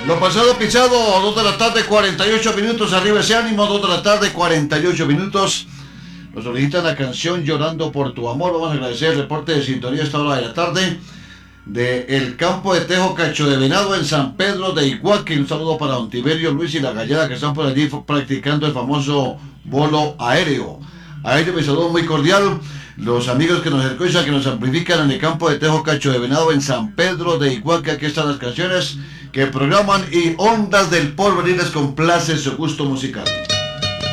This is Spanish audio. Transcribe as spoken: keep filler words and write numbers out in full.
Lo pasado pisado, dos de la tarde, cuarenta y ocho minutos, arriba ese ánimo, dos de la tarde, cuarenta y ocho minutos. Nos solicitan la canción Llorando por tu amor. Vamos a agradecer el reporte de sintonía a esta hora de la tarde de el campo de tejo Cacho de Venado en San Pedro de Iguaque. Un saludo para don Tiberio, Luis y la Gallada que están por allí practicando el famoso bolo aéreo. A ellos mi saludo muy cordial. Los amigos que nos escuchan, que nos amplifican en el campo de tejo Cacho de Venado en San Pedro de Iguaque. Aquí están las canciones que programan y Ondas del Porvenir les complace su gusto musical.